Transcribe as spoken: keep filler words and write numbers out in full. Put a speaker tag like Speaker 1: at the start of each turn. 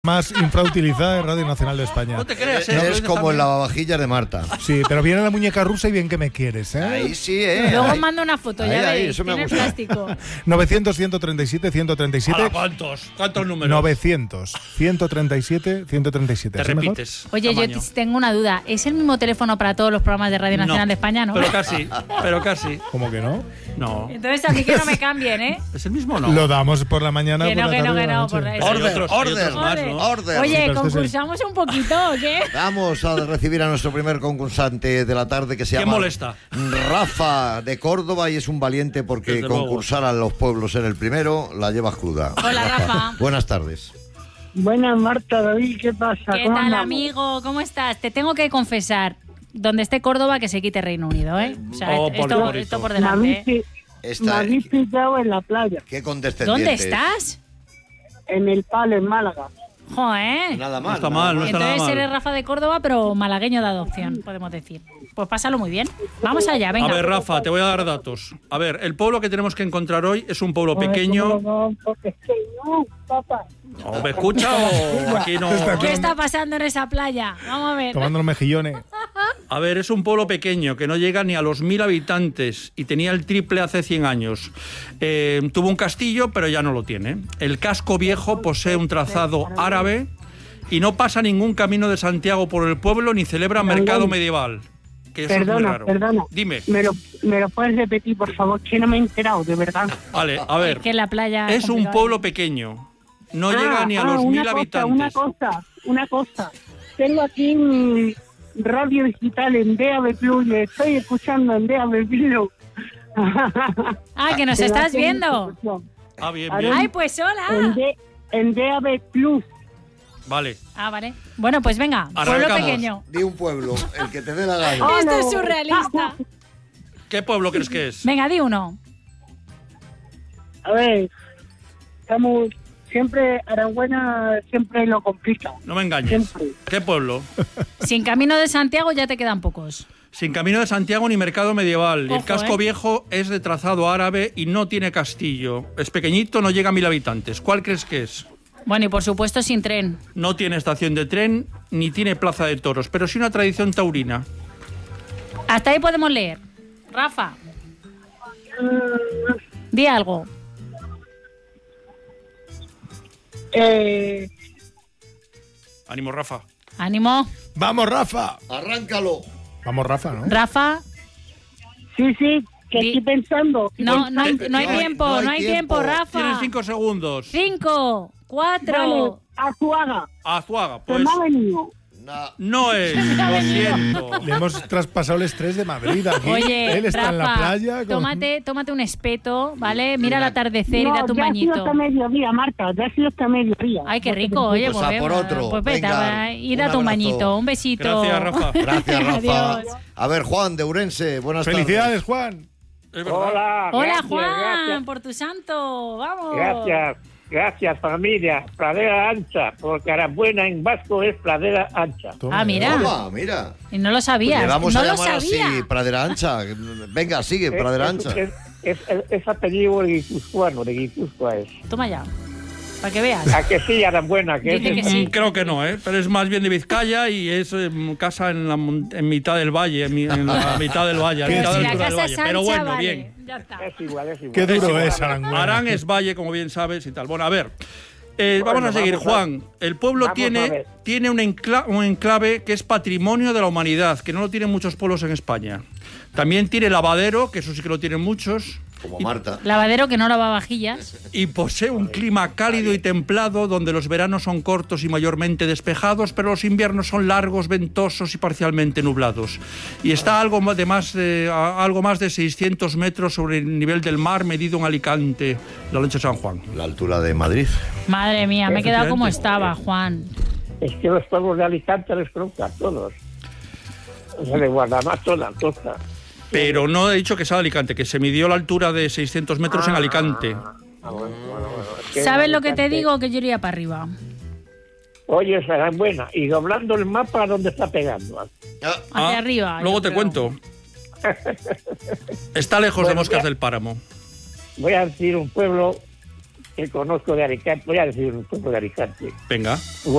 Speaker 1: más infrautilizada de Radio Nacional de España.
Speaker 2: No te creas,
Speaker 3: ¿eh? Es como el lavavajillas de Marta.
Speaker 1: Sí, pero viene la muñeca rusa y bien que me quieres, ¿eh?
Speaker 3: Ahí sí, ¿eh?
Speaker 4: Luego
Speaker 3: ahí.
Speaker 4: mando una foto,
Speaker 3: Ahí,
Speaker 4: ya
Speaker 3: ahí,
Speaker 4: veis,
Speaker 3: eso me
Speaker 4: tiene
Speaker 3: gusta.
Speaker 4: plástico.
Speaker 1: novecientos, ciento treinta y siete, ciento treinta y siete.
Speaker 2: Ala, ¿Cuántos? ¿Cuántos números?
Speaker 1: novecientos, ciento treinta y siete, ciento treinta y siete.
Speaker 2: Te
Speaker 1: ¿Es mejor?
Speaker 2: repites.
Speaker 4: Oye,
Speaker 2: tamaño.
Speaker 4: yo tengo una duda. ¿Es el mismo teléfono para todos los programas de Radio Nacional
Speaker 2: No,
Speaker 4: de España, no?
Speaker 2: Pero casi, pero casi.
Speaker 1: ¿Cómo que no?
Speaker 2: No.
Speaker 4: Entonces a mí que no me cambien, ¿eh?
Speaker 2: ¿Es el mismo o no?
Speaker 1: Lo damos por la mañana,
Speaker 4: Que
Speaker 1: por
Speaker 4: no,
Speaker 1: la
Speaker 4: que no,
Speaker 1: tarde,
Speaker 4: que
Speaker 1: por la
Speaker 4: no,
Speaker 1: noche.
Speaker 4: por la-
Speaker 2: Hay
Speaker 3: Orden,
Speaker 2: otros- hay
Speaker 3: orden,
Speaker 2: otros más, ¿no?
Speaker 3: orden.
Speaker 4: Oye,
Speaker 1: Sí, pero este es el-
Speaker 4: ¿concursamos un poquito o qué?
Speaker 3: Vamos a recibir a nuestro primer concursante de la tarde, que se
Speaker 2: ¿Quién
Speaker 3: llama
Speaker 2: molesta?
Speaker 3: Rafa, de Córdoba, y es un valiente porque
Speaker 2: Desde luego.
Speaker 3: concursar a los pueblos en el primero la llevas cruda.
Speaker 4: Hola, Rafa.
Speaker 3: Buenas tardes.
Speaker 5: Buenas, Marta, David, ¿qué pasa?
Speaker 4: ¿Qué
Speaker 5: ¿Cómo
Speaker 4: tal,
Speaker 5: andamos?
Speaker 4: amigo? ¿Cómo estás? Te tengo que confesar, donde esté Córdoba, que se quite Reino Unido, ¿eh? O sea,
Speaker 2: Oh,
Speaker 4: esto,
Speaker 2: por
Speaker 4: esto por
Speaker 5: Me
Speaker 4: delante,
Speaker 5: habéis,
Speaker 4: ¿eh?
Speaker 5: pi- me
Speaker 3: Está,
Speaker 5: habéis pillado en la playa,
Speaker 3: qué condescendiente.
Speaker 4: ¿Dónde estás?
Speaker 5: en el Palo, en Málaga.
Speaker 4: Joder.
Speaker 3: Nada
Speaker 2: No
Speaker 3: mal.
Speaker 2: está
Speaker 3: nada
Speaker 2: mal, no está nada
Speaker 4: Entonces
Speaker 2: mal.
Speaker 4: eres Rafa de Córdoba, pero malagueño de adopción, podemos decir. Pues pásalo muy bien. Vamos allá, venga.
Speaker 2: A ver, Rafa, te voy a dar datos. A ver, el pueblo que tenemos que encontrar hoy es un pueblo pequeño.
Speaker 5: No, porque es que no, papá.
Speaker 2: ¿O me escucha o aquí no?
Speaker 4: ¿Qué está pasando en esa playa? Vamos a ver.
Speaker 1: Tomando los mejillones.
Speaker 2: A ver, es un pueblo pequeño que no llega ni a los mil habitantes y tenía el triple hace cien años. Eh, tuvo un castillo, pero ya no lo tiene. El casco viejo posee un trazado árabe y no pasa ningún camino de Santiago por el pueblo ni celebra mercado medieval. Que eso es muy
Speaker 5: Perdona,
Speaker 2: raro.
Speaker 5: perdona.
Speaker 2: Dime.
Speaker 5: ¿Me lo, ¿Me lo puedes repetir, por favor? Que no me he enterado, de verdad.
Speaker 2: Vale, a ver.
Speaker 4: Que la playa
Speaker 2: Es un
Speaker 4: complicado.
Speaker 2: pueblo pequeño. No
Speaker 5: Ah,
Speaker 2: llega ni a
Speaker 5: ah,
Speaker 2: los
Speaker 5: una
Speaker 2: mil
Speaker 5: cosa,
Speaker 2: habitantes.
Speaker 5: Una cosa, una cosa. Tengo aquí mi radio digital en D A B Plus y estoy escuchando en D A B Plus.
Speaker 4: Ah, que nos estás viendo.
Speaker 2: Ah, bien,
Speaker 5: Ahora-
Speaker 2: bien.
Speaker 4: Ay, pues
Speaker 5: En,
Speaker 4: hola.
Speaker 5: D, en D A B Plus.
Speaker 2: Vale.
Speaker 4: Ah, vale. Bueno, pues venga, pueblo
Speaker 2: Arrancamos.
Speaker 4: pequeño.
Speaker 3: Di un pueblo, el que te dé la gana.
Speaker 5: Ah,
Speaker 4: Esto
Speaker 5: no.
Speaker 4: es surrealista.
Speaker 2: ¿Qué pueblo crees que es?
Speaker 4: Venga, di uno.
Speaker 5: A ver, estamos siempre, Aragüena siempre lo complica.
Speaker 2: No me engañes.
Speaker 5: Siempre.
Speaker 2: ¿Qué pueblo?
Speaker 4: Sin camino de Santiago ya te quedan pocos.
Speaker 2: Sin camino de Santiago ni mercado medieval. Y el
Speaker 4: Ojo,
Speaker 2: casco
Speaker 4: ¿eh?
Speaker 2: viejo es de trazado árabe y no tiene castillo. Es pequeñito, no llega a mil habitantes. ¿Cuál crees que es?
Speaker 4: Bueno, y por supuesto sin tren.
Speaker 2: No tiene estación de tren ni tiene plaza de toros, pero sí una tradición taurina.
Speaker 4: Hasta ahí podemos leer. Rafa, di algo.
Speaker 5: Eh,
Speaker 2: Ánimo, Rafa.
Speaker 4: Ánimo.
Speaker 1: ¡Vamos, Rafa!
Speaker 3: Arráncalo.
Speaker 1: Vamos, Rafa, ¿no?
Speaker 4: Rafa,
Speaker 5: sí, sí, que
Speaker 4: Di-
Speaker 5: estoy pensando.
Speaker 4: no, no, hay, no hay
Speaker 3: No hay-
Speaker 4: tiempo,
Speaker 3: no hay
Speaker 4: no hay tiempo,
Speaker 3: tiempo.
Speaker 4: Rafa.
Speaker 2: Tienes cinco segundos.
Speaker 4: Cinco, cuatro.
Speaker 5: Vale, Azuaga,
Speaker 2: Azuaga,
Speaker 5: se
Speaker 2: pues
Speaker 5: me ha venido.
Speaker 3: No.
Speaker 2: no es. Lo siento.
Speaker 1: Le hemos traspasado el estrés de Madrid aquí.
Speaker 4: Oye,
Speaker 1: Él está
Speaker 4: Rafa,
Speaker 1: en la playa. con-
Speaker 4: tómate, tómate un espeto, ¿vale? Mira el atardecer y
Speaker 5: No,
Speaker 4: date un
Speaker 5: ya ha sido
Speaker 4: bañito.
Speaker 5: hasta mediodía, Marta, ya ha sido hasta mediodía.
Speaker 4: Ay, qué
Speaker 5: No te
Speaker 4: rico, oye,
Speaker 3: Pues
Speaker 4: pues,
Speaker 3: a por
Speaker 4: venga,
Speaker 3: otro,
Speaker 4: pues vete,
Speaker 3: venga,
Speaker 4: va, y
Speaker 3: un
Speaker 4: date un
Speaker 3: abrazo.
Speaker 4: bañito, un besito.
Speaker 2: Gracias, Rafa.
Speaker 3: Gracias, Rafa.
Speaker 4: Adiós.
Speaker 3: A ver, Juan, de Urense, buenas
Speaker 1: Felicidades, Juan.
Speaker 2: Es verdad.
Speaker 6: Hola,
Speaker 4: Hola,
Speaker 6: gracias,
Speaker 4: Juan,
Speaker 6: gracias,
Speaker 4: por tu santo, vamos.
Speaker 6: gracias, gracias familia. Pradera ancha, porque Arabuena en vasco es pradera ancha.
Speaker 1: Toma,
Speaker 4: Ah, mira.
Speaker 3: Toma, mira.
Speaker 4: Y no lo sabías,
Speaker 3: Le vamos
Speaker 4: no
Speaker 3: a
Speaker 4: lo
Speaker 3: llamar
Speaker 4: sabía.
Speaker 3: así, Pradera Ancha. Venga, sigue,
Speaker 6: Es-
Speaker 3: Pradera
Speaker 6: es,
Speaker 3: Ancha.
Speaker 6: es, es, es, es apellido de guipuzcoano, de Guipúzcoa es.
Speaker 4: Toma ya, para que veas.
Speaker 6: ¿A que sí, Arabuena? Que
Speaker 4: Dice
Speaker 6: es
Speaker 4: que sí.
Speaker 2: Mm, Creo que no, ¿eh? Pero es más bien de Vizcaya y es eh, casa en, la, mon- en mitad del valle, en, mi- en la mitad del valle, a la
Speaker 1: Pero
Speaker 2: mitad
Speaker 4: Si
Speaker 2: de
Speaker 4: la
Speaker 2: altura del
Speaker 4: casa
Speaker 2: valle.
Speaker 4: es ancha,
Speaker 2: Pero bueno,
Speaker 4: vale,
Speaker 2: bien.
Speaker 4: ya está.
Speaker 6: es igual, es igual.
Speaker 1: Qué duro
Speaker 2: igual.
Speaker 1: es, Aranguena.
Speaker 2: Arán es valle, como bien sabes, y tal. Bueno, a ver. Eh,
Speaker 6: Bueno,
Speaker 2: vamos a seguir,
Speaker 6: vamos a-
Speaker 2: Juan. El pueblo
Speaker 6: vamos a
Speaker 2: tiene,
Speaker 6: ver.
Speaker 2: tiene un, encla- un enclave que es patrimonio de la humanidad, que no lo tienen muchos pueblos en España. También tiene lavadero, que eso sí que lo tienen muchos.
Speaker 3: Como Marta.
Speaker 4: Lavadero que no lava vajillas.
Speaker 2: Y posee un clima cálido y templado, donde los veranos son cortos y mayormente despejados, pero los inviernos son largos, ventosos y parcialmente nublados. Y está a algo más de, más, de- a algo más de seiscientos metros sobre el nivel del mar, medido en Alicante, la Loncha de San Juan.
Speaker 3: La altura de Madrid.
Speaker 4: Madre mía, me he quedado como
Speaker 2: Efectivamente.
Speaker 4: estaba, Juan.
Speaker 6: Es que los pueblos de Alicante les conozco a todos. O sea, de Guardamar toda la costa.
Speaker 2: Pero no he dicho que sea de Alicante, que se midió la altura de seiscientos metros en Alicante.
Speaker 6: Ah, bueno, bueno, bueno. Es que
Speaker 4: ¿Sabes
Speaker 6: en
Speaker 4: lo que te
Speaker 6: Alicante-
Speaker 4: digo? Que yo iría para arriba.
Speaker 6: Oye, será buena. Y doblando el mapa, ¿dónde está pegando?
Speaker 3: Ah,
Speaker 4: Hacia
Speaker 2: Ah,
Speaker 4: arriba.
Speaker 2: Luego
Speaker 4: yo
Speaker 2: te
Speaker 4: creo.
Speaker 2: cuento. Está lejos de
Speaker 6: Bueno,
Speaker 2: Moscas
Speaker 6: ya.
Speaker 2: del Páramo.
Speaker 6: Voy a decir un pueblo que conozco de Alicante, voy a decir un pueblo de Alicante.
Speaker 2: Venga.